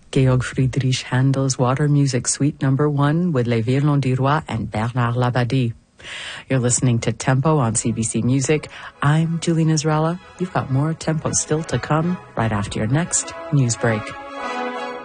Georg Friedrich Handel's Water Music Suite No. 1 with Les Violons du Roi and Bernard Labadie. You're listening to Tempo on CBC Music. I'm Julie Nizralla. You've got more Tempo still to come right after your next news break.